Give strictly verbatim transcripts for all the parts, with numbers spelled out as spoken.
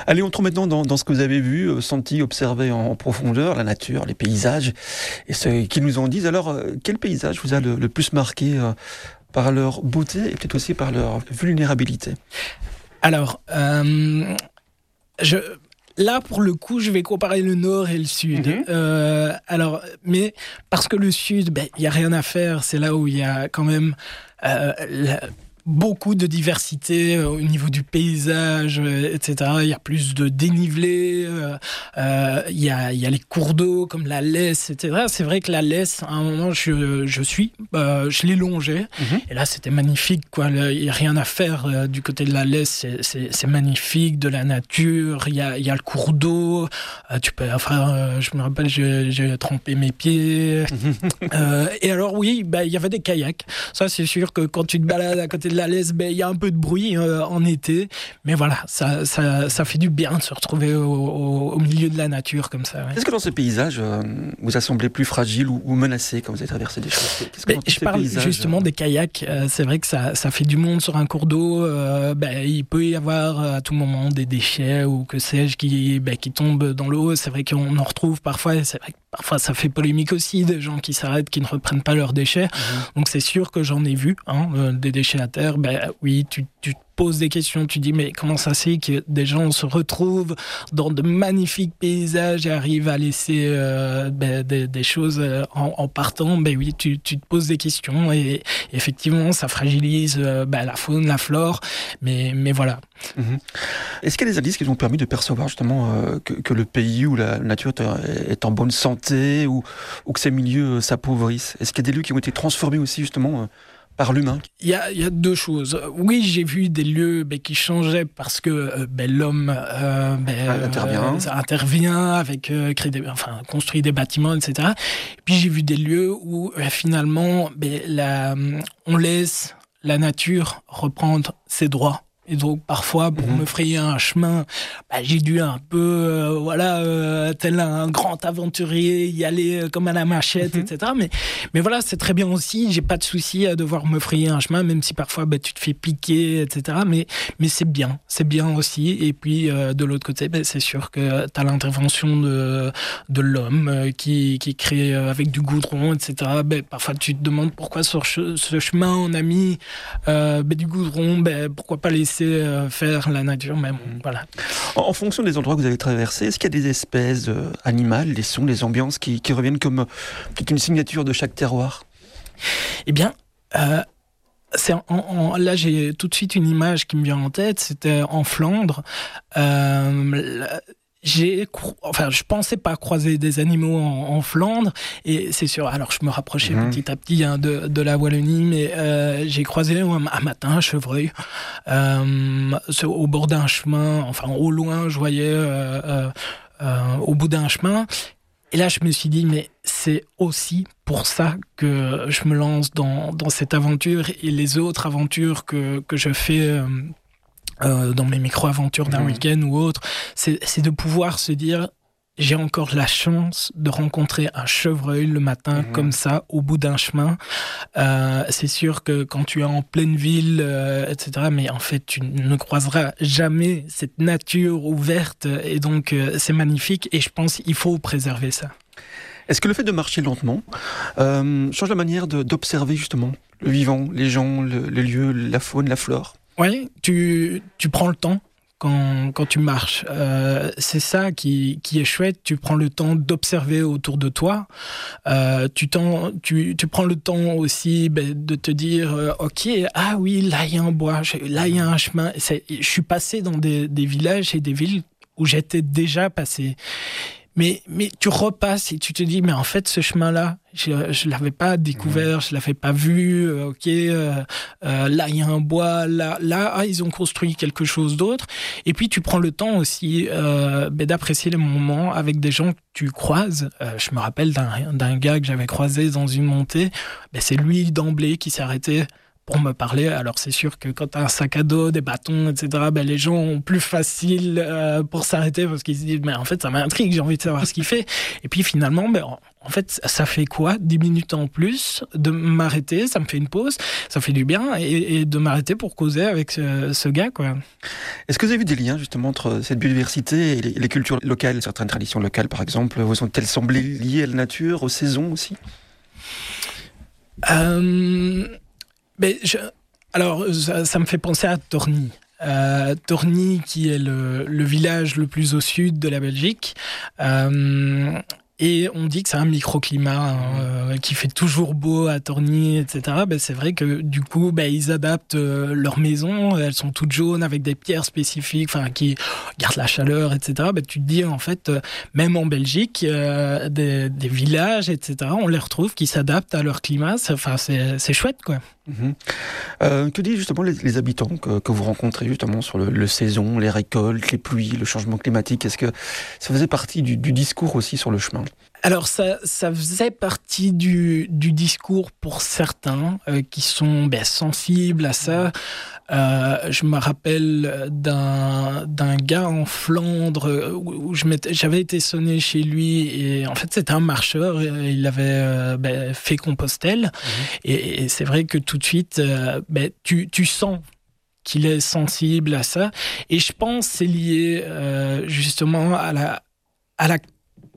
Allez, entrons maintenant dans, dans ce que vous avez vu, euh, senti, observé en, en profondeur, la nature, les paysages, et ce qu'ils nous en disent. Alors, euh, quel paysage vous a le, le plus marqué euh, par leur beauté et peut-être aussi par leur vulnérabilité ? Alors, euh, je... Là, pour le coup, je vais comparer le nord et le sud. Mmh. Euh, alors, mais parce que le sud, ben, il y a rien à faire. C'est là où il y a quand même euh, la, beaucoup de diversité euh, au niveau du paysage, euh, et cetera. Il y a plus de dénivelé. Euh, euh, il y a, il y a les cours d'eau comme la Lesse, et cetera. C'est vrai que la Lesse, à un moment, je, je suis, euh, je l'ai longée. Mmh. Et là, c'était magnifique, quoi. Il n'y a rien à faire euh, du côté de la Lesse. C'est, c'est, c'est magnifique, de la nature. Il y a, il y a le cours d'eau. Euh, tu peux, enfin, euh, je me rappelle, j'ai, j'ai trempé mes pieds. euh, et alors, oui, bah, il y avait des kayaks. Ça, c'est sûr que quand tu te balades à côté de la Lesse, ben, il y a un peu de bruit euh, en été, mais voilà, ça, ça, ça fait du bien de se retrouver au, au, au milieu de la nature comme ça. Ouais. Est-ce que dans ce paysage, euh, vous a semblé plus fragile ou, ou menacé quand vous avez traversé des choses ? Qu'est-ce que ben, Je parle paysages, justement euh... des kayaks. Euh, c'est vrai que ça, ça fait du monde sur un cours d'eau. Euh, ben, il peut y avoir à tout moment des déchets ou que sais-je qui, ben, qui tombent dans l'eau. C'est vrai qu'on en retrouve parfois. C'est vrai que parfois ça fait polémique aussi, des gens qui s'arrêtent, qui ne reprennent pas leurs déchets. Mmh. Donc c'est sûr que j'en ai vu, hein, euh, des déchets à terre. Ben, oui, tu, tu te poses des questions, tu dis mais comment ça c'est que des gens se retrouvent dans de magnifiques paysages et arrivent à laisser euh, ben, des, des choses en, en partant. Ben oui, tu, tu te poses des questions et effectivement ça fragilise euh, ben, la faune, la flore, mais, mais voilà. Mmh. Est-ce qu'il y a des indices qui vous ont permis de percevoir justement euh, que, que le pays ou la nature est en bonne santé ou, ou que ces milieux s'appauvrissent ? Est-ce qu'il y a des lieux qui ont été transformés aussi justement euh, par l'humain ? Il y a, il y a deux choses. Oui, j'ai vu des lieux ben, qui changeaient parce que ben, l'homme euh, ben, ah, intervient. Euh, intervient avec euh, créer des, enfin, construit des bâtiments, et cetera. Puis j'ai vu des lieux où euh, finalement ben, la, on laisse la nature reprendre ses droits. Et donc parfois pour mmh. me frayer un chemin, bah, j'ai dû un peu, euh, voilà, euh, tel un grand aventurier, y aller euh, comme à la machette, mmh. et cetera. Mais, mais voilà, c'est très bien aussi. J'ai pas de souci à devoir me frayer un chemin, même si parfois bah, tu te fais piquer, et cetera. Mais, mais c'est bien, c'est bien aussi. Et puis euh, de l'autre côté, bah, c'est sûr que t'as l'intervention de, de l'homme euh, qui, qui crée euh, avec du goudron, et cetera. Bah, parfois tu te demandes pourquoi sur ce, ce chemin on a mis euh, bah, du goudron, bah, pourquoi pas laisser faire la nature, mais bon, voilà. En, en fonction des endroits que vous avez traversés, est-ce qu'il y a des espèces euh, animales, des sons, des ambiances qui, qui reviennent comme euh, toute une signature de chaque terroir ? Eh bien, euh, c'est en, en, là j'ai tout de suite une image qui me vient en tête, c'était en Flandre. Euh, la, J'ai, enfin, je pensais pas croiser des animaux en, en Flandre, et c'est sûr. Alors, je me rapprochais mmh. petit à petit hein, de, de la Wallonie, mais euh, j'ai croisé un, un matin un chevreuil euh, au bord d'un chemin. Enfin, au loin, je voyais euh, euh, euh, au bout d'un chemin. Et là, je me suis dit, mais c'est aussi pour ça que je me lance dans, dans cette aventure et les autres aventures que que je fais. Euh, Euh, dans mes micro-aventures d'un mmh. week-end ou autre, c'est, c'est de pouvoir se dire j'ai encore la chance de rencontrer un chevreuil le matin mmh. comme ça au bout d'un chemin. Euh, c'est sûr que quand tu es en pleine ville, euh, et cetera, mais en fait tu ne croiseras jamais cette nature ouverte et donc euh, c'est magnifique et je pense qu'il faut préserver ça. Est-ce que le fait de marcher lentement euh, change la manière de, d'observer justement le vivant, les gens, le, les lieux, la faune, la flore ? Oui, tu, tu prends le temps quand, quand tu marches. Euh, c'est ça qui, qui est chouette. Tu prends le temps d'observer autour de toi. Euh, tu, t'en, tu, tu prends le temps aussi ben, de te dire euh, « Ok, ah oui, là il y a un bois, là il y a un chemin. » C'est, je suis passé dans des, des villages et des villes où j'étais déjà passé. Mais, mais tu repasses et tu te dis, mais en fait, ce chemin-là, je ne l'avais pas découvert, je ne l'avais pas vu. Euh, ok, euh, euh, là, il y a un bois. Là, là ah, ils ont construit quelque chose d'autre. Et puis, tu prends le temps aussi euh, ben, d'apprécier les moments avec des gens que tu croises. Euh, je me rappelle d'un, d'un gars que j'avais croisé dans une montée. Ben, c'est lui, d'emblée, qui s'est arrêté pour me parler. Alors c'est sûr que quand tu as un sac à dos, des bâtons, et cetera, ben, les gens ont plus facile euh, pour s'arrêter parce qu'ils se disent mais en fait ça m'intrigue, j'ai envie de savoir ce qu'il fait. Et puis finalement, ben, en fait ça fait quoi dix minutes en plus de m'arrêter, ça me fait une pause, ça fait du bien et, et de m'arrêter pour causer avec ce, ce gars, quoi. Est-ce que vous avez vu des liens justement entre cette biodiversité et les, les cultures locales, certaines traditions locales par exemple, vous ont-elles semblé liées à la nature, aux saisons aussi? euh... Mais je, alors, ça, ça me fait penser à Torny. Euh, Torny, qui est le, le village le plus au sud de la Belgique. Euh, et on dit que c'est un microclimat hein, euh, qui fait toujours beau à Torny, et cetera. Ben, c'est vrai que du coup, ben, ils adaptent euh, leurs maisons. Elles sont toutes jaunes avec des pierres spécifiques, enfin qui gardent la chaleur, et cetera. Ben, tu te dis en fait, euh, même en Belgique, euh, des, des villages, et cetera. On les retrouve qui s'adaptent à leur climat. C'est, enfin, c'est, c'est chouette, quoi. Mmh. Euh, que disent justement les, les habitants que, que vous rencontrez justement sur le, le saison, les récoltes, les pluies, le changement climatique? Est-ce que ça faisait partie du, du discours aussi sur le chemin? Alors ça, ça faisait partie du, du discours pour certains euh, qui sont ben, sensibles à ça. Euh, je me rappelle d'un, d'un gars en Flandre où je j'avais été sonné chez lui et en fait c'était un marcheur, il avait euh, ben, fait Compostelle mmh. et, et c'est vrai que tout de suite euh, ben, tu, tu sens qu'il est sensible à ça et je pense que c'est lié euh, justement à la, à la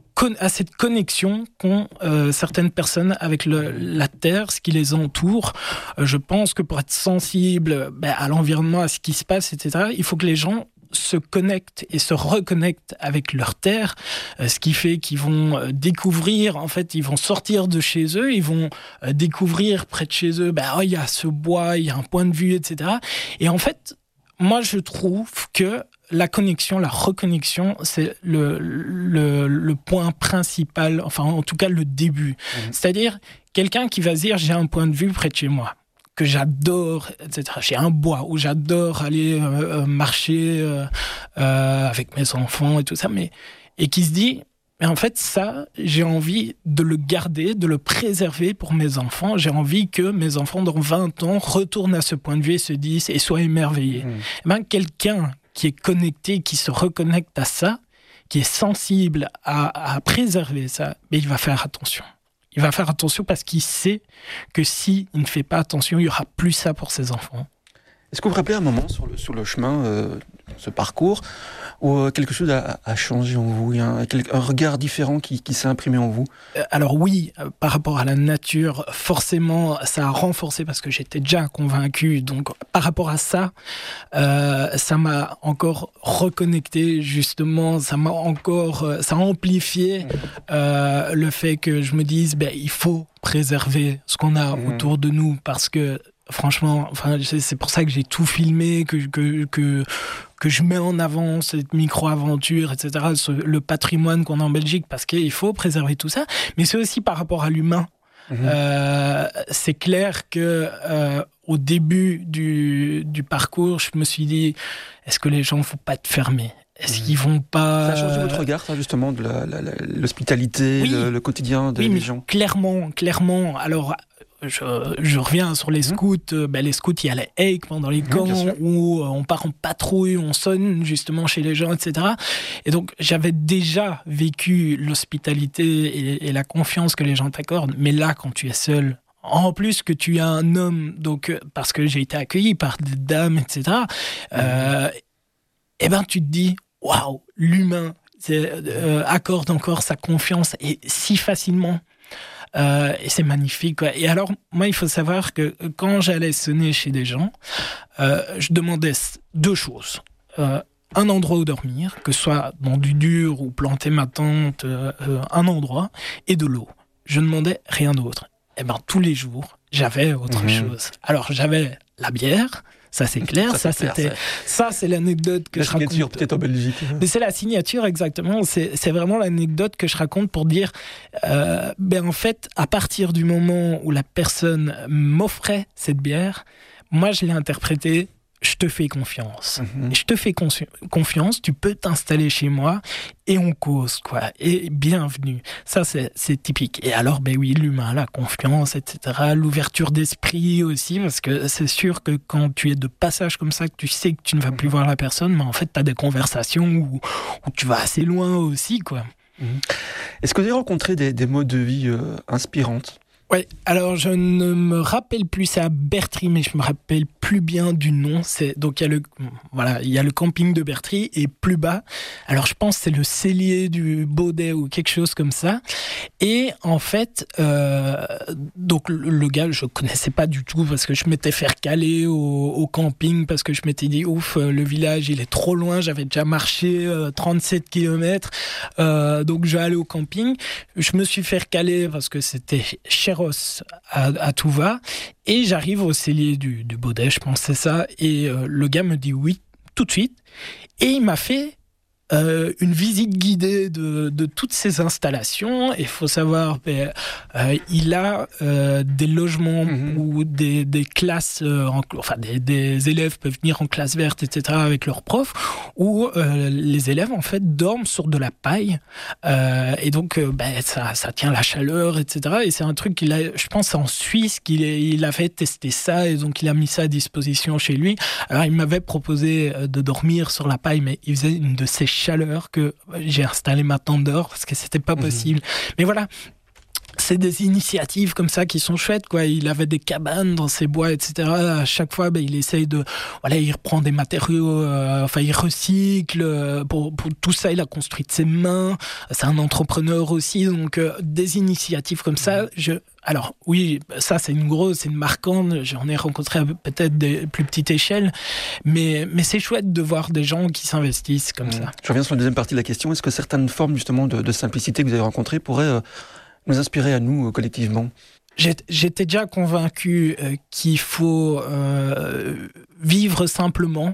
à cette connexion qu'ont euh, certaines personnes avec le, la Terre, ce qui les entoure. Euh, je pense que pour être sensible ben, à l'environnement, à ce qui se passe, et cetera, il faut que les gens se connectent et se reconnectent avec leur terre, euh, ce qui fait qu'ils vont euh, découvrir, en fait, ils vont sortir de chez eux, ils vont euh, découvrir près de chez eux, ben, oh, il y a ce bois, il y a un point de vue, et cetera. Et en fait, moi, je trouve que la connexion, la reconnexion, c'est le, le, le point principal, enfin en tout cas le début. Mmh. C'est-à-dire quelqu'un qui va se dire j'ai un point de vue près de chez moi, que j'adore, et cetera. J'ai un bois où j'adore aller euh, marcher euh, euh, avec mes enfants et tout ça, mais, et qui se dit mais en fait ça, j'ai envie de le garder, de le préserver pour mes enfants. J'ai envie que mes enfants dans vingt ans retournent à ce point de vue et se disent et soient émerveillés. Mmh. Et ben, quelqu'un qui est connecté, qui se reconnecte à ça, qui est sensible à, à préserver ça, mais il va faire attention. Il va faire attention parce qu'il sait que s'il ne fait pas attention, il n'y aura plus ça pour ses enfants. Est-ce que vous vous rappelez un moment sur le, sur le chemin, euh, ce parcours, où euh, quelque chose a, a changé en vous, il y a un, un regard différent qui, qui s'est imprimé en vous? Alors oui, euh, par rapport à la nature, forcément, ça a renforcé parce que j'étais déjà convaincu. Donc par rapport à ça, euh, ça m'a encore reconnecté justement, ça m'a encore, ça a amplifié euh, le fait que je me dise, ben, il faut préserver ce qu'on a mmh. autour de nous parce que franchement, enfin, c'est pour ça que j'ai tout filmé, que, que, que, que je mets en avant cette micro-aventure, et cetera, ce, le patrimoine qu'on a en Belgique, parce qu'il faut préserver tout ça. Mais c'est aussi par rapport à l'humain. Mmh. Euh, c'est clair que euh, au début du, du parcours, je me suis dit, est-ce que les gens ne vont pas être fermés ? Est-ce mmh. qu'ils vont pas... Ça a changé votre regard, ça, justement, de la, la, la, l'hospitalité, oui. le, le quotidien des, oui, des gens? Clairement, clairement. Alors... Je, je reviens sur les scouts. Mmh. Ben, les scouts, il y a les haies pendant les camps mmh, où on part en patrouille, on sonne justement chez les gens, et cetera. Et donc, j'avais déjà vécu l'hospitalité et, et la confiance que les gens t'accordent. Mais là, quand tu es seul, en plus que tu es un homme, donc parce que j'ai été accueilli par des dames, et cetera. Mmh. Euh, et ben, tu te dis, waouh, l'humain euh, accorde encore sa confiance et si facilement. Euh, et c'est magnifique, quoi. Et alors, moi, il faut savoir que quand j'allais sonner chez des gens, euh, je demandais deux choses. Euh, un endroit où dormir, que ce soit dans du dur ou planter ma tente, euh, un endroit, et de l'eau. Je ne demandais rien d'autre. Et ben, tous les jours, j'avais autre mmh. chose. Alors, j'avais la bière. Ça, c'est clair. Ça, ça, c'est c'était, clair, ça. ça, c'est l'anecdote que la je raconte. La signature, peut-être en Belgique. Mais c'est la signature, exactement. C'est, c'est vraiment l'anecdote que je raconte pour dire, euh, ben, en fait, à partir du moment où la personne m'offrait cette bière, moi, je l'ai interprétée je te fais confiance. Mhm. Je te fais confi- confiance, tu peux t'installer chez moi et on cause, quoi. Et bienvenue. Ça, c'est, c'est typique. Et alors, ben oui, l'humain, la confiance, et cetera. L'ouverture d'esprit aussi, parce que c'est sûr que quand tu es de passage comme ça, que tu sais que tu ne vas plus voir la personne, mais en fait, tu as des conversations où, où tu vas assez loin aussi, quoi. Mhm. Est-ce que vous avez rencontré des, des modes de vie euh, inspirantes ? Ouais, alors je ne me rappelle plus, c'est à Bertry, mais je me rappelle plus bien du nom. C'est, donc il y a le, voilà, il y a le camping de Bertry et plus bas, alors je pense que c'est le cellier du Baudet ou quelque chose comme ça. Et en fait, euh, donc le, le gars, je connaissais pas du tout parce que je m'étais fait caler au, au camping parce que je m'étais dit, ouf, le village il est trop loin, j'avais déjà marché euh, trente-sept kilomètres, euh, donc je vais aller au camping. Je me suis fait caler parce que c'était cher À, à tout va, et j'arrive au cellier du, du Baudet, je pense que c'est ça, et euh, le gars me dit oui tout de suite, et il m'a fait euh, une visite guidée de, de toutes ces installations. Il faut savoir, ben, euh, il a euh, des logements mmh. où des, des classes, euh, en, enfin des, des élèves peuvent venir en classe verte, et cetera avec leurs profs, où euh, les élèves en fait dorment sur de la paille, euh, et donc euh, ben, ça, ça tient la chaleur, et cetera. Et c'est un truc qu'il a, je pense, en Suisse qu'il est, il avait testé ça, et donc il a mis ça à disposition chez lui. Alors il m'avait proposé de dormir sur la paille, mais il faisait une de ces chaleur que j'ai installé ma tente dehors parce que c'était pas possible. Mmh. Mais voilà, c'est des initiatives comme ça qui sont chouettes, quoi. Il avait des cabanes dans ses bois, et cetera. À chaque fois, ben, il essaye de, voilà, il reprend des matériaux, euh, enfin, il recycle. Euh, pour, pour tout ça, il a construit de ses mains. C'est un entrepreneur aussi, donc euh, des initiatives comme ça. Je Alors oui, ça c'est une grosse, c'est une marquante, j'en ai rencontré à peut-être des plus petites échelles, mais, mais c'est chouette de voir des gens qui s'investissent comme mmh. ça. Je reviens sur la deuxième partie de la question, est-ce que certaines formes justement de, de simplicité que vous avez rencontrées pourraient euh, nous inspirer à nous euh, collectivement ? J'étais déjà convaincu euh, qu'il faut euh, vivre simplement,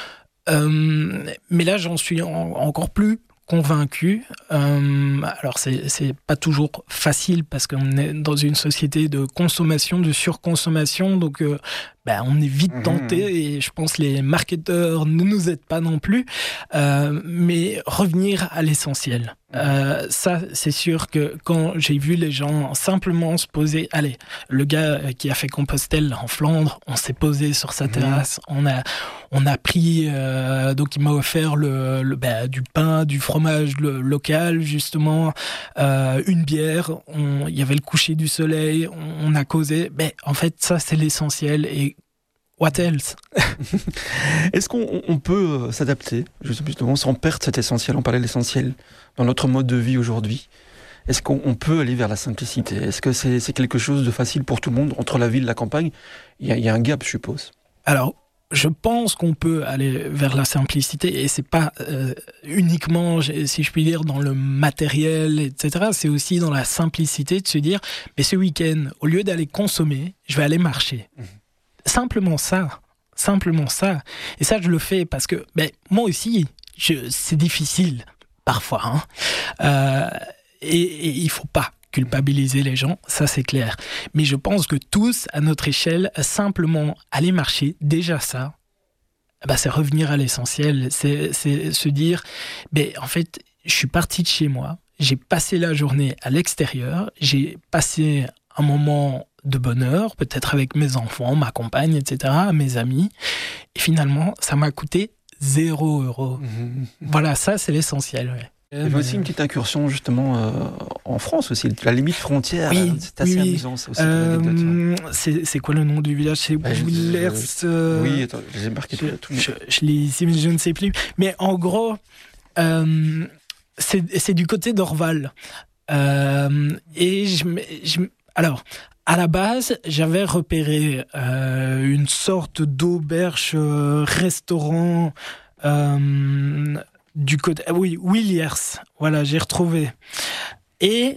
euh, mais là j'en suis en, encore plus convaincu. Euh, alors c'est, c'est pas toujours facile parce qu'on est dans une société de consommation, de surconsommation, donc euh, ben, on est vite tenté, mmh. et je pense que les marketeurs ne nous aident pas non plus, euh, mais revenir à l'essentiel. Euh, ça, c'est sûr que quand j'ai vu les gens simplement se poser, allez, le gars qui a fait Compostelle en Flandre, on s'est posé sur sa terrasse, mmh. on a, on a pris, euh, donc il m'a offert le, le ben, du pain, du fromage le, local justement, euh, une bière, on, il y avait le coucher du soleil, on, on a causé. Ben, en fait, ça c'est l'essentiel. Et what else? Est-ce qu'on on peut s'adapter justement sans perdre cet essentiel? On parlait de l'essentiel dans notre mode de vie aujourd'hui. Est-ce qu'on on peut aller vers la simplicité? Est-ce que c'est, c'est quelque chose de facile pour tout le monde? Entre la ville et la campagne, il y a, il y a un gap, je suppose. Alors, je pense qu'on peut aller vers la simplicité, et c'est pas euh, uniquement, si je puis dire, dans le matériel, et cetera. C'est aussi dans la simplicité de se dire, mais ce week-end, au lieu d'aller consommer, je vais aller marcher. Mmh. Simplement ça, simplement ça. Et ça, je le fais parce que, ben, moi aussi, je, c'est difficile parfois, hein. Euh, et, et il faut pas culpabiliser les gens, ça c'est clair. Mais je pense que tous, à notre échelle, simplement aller marcher, déjà ça, bah c'est revenir à l'essentiel. C'est, c'est se dire, ben, en fait, je suis parti de chez moi, j'ai passé la journée à l'extérieur, j'ai passé un moment de bonheur, peut-être avec mes enfants, ma compagne, et cetera, mes amis. Et finalement, ça m'a coûté zéro euro. Mmh. Voilà, ça c'est l'essentiel, ouais. Il y avait aussi une petite incursion justement euh, en France aussi, la limite frontière. Oui, c'est assez oui, amusant, c'est aussi euh, c'est, c'est quoi le nom du village? C'est bah, Willers. Euh... Oui, attends, j'ai marqué je, tout. Je, je l'ai ici, mais je ne sais plus. Mais en gros, euh, c'est, c'est du côté d'Orval. Euh, et je, je, alors, à la base, j'avais repéré euh, une sorte d'auberge euh, restaurant. Euh, Du côté, oui, Willers, voilà, j'ai retrouvé. Et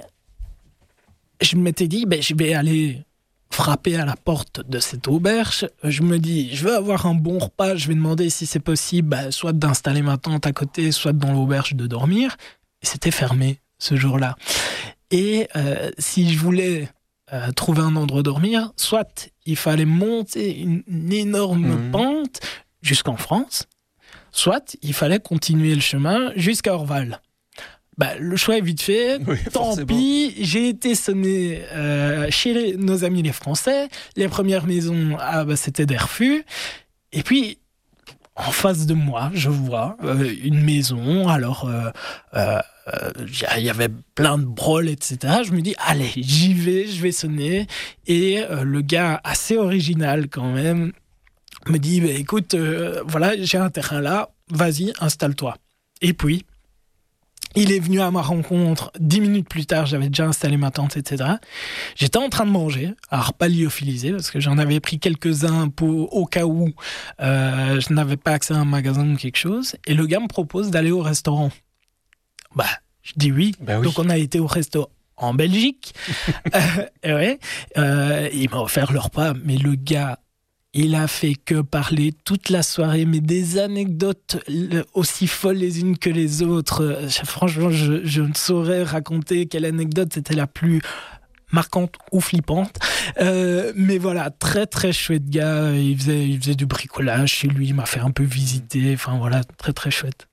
je m'étais dit, ben, je vais aller frapper à la porte de cette auberge. Je me dis, je veux avoir un bon repas, je vais demander si c'est possible, ben, soit d'installer ma tente à côté, soit dans l'auberge de dormir. Et c'était fermé ce jour-là. Et euh, si je voulais euh, trouver un endroit à dormir, soit il fallait monter une, une énorme mmh. pente, jusqu'en France, soit il fallait continuer le chemin jusqu'à Orval. Bah, le choix est vite fait. Oui, Tant forcément. pis, j'ai été sonné euh, chez les- nos amis les Français. Les premières maisons, ah, bah, c'était des refus. Et puis, en face de moi, je vois euh, une maison. Alors, il euh, euh, y avait plein de brôles, et cetera. Je me dis, allez, j'y vais, je vais sonner. Et euh, le gars, assez original quand même, me dit, bah, écoute, euh, voilà, j'ai un terrain là, vas-y, installe-toi. Et puis, il est venu à ma rencontre dix minutes plus tard, j'avais déjà installé ma tente, et cetera. J'étais en train de manger, alors pas lyophilisé, parce que j'en avais pris quelques-uns pour, au cas où euh, je n'avais pas accès à un magasin ou quelque chose. Et le gars me propose d'aller au restaurant. Bah, je dis oui. Bah oui. Donc on a été au resto en Belgique. euh, ouais. euh, il m'a offert le repas, mais le gars... Il a fait que parler toute la soirée, mais des anecdotes aussi folles les unes que les autres. Franchement, je, je ne saurais raconter quelle anecdote était la plus marquante ou flippante. Euh, mais voilà, très très chouette gars. Il faisait, il faisait du bricolage chez lui, il m'a fait un peu visiter. Enfin voilà, très très chouette.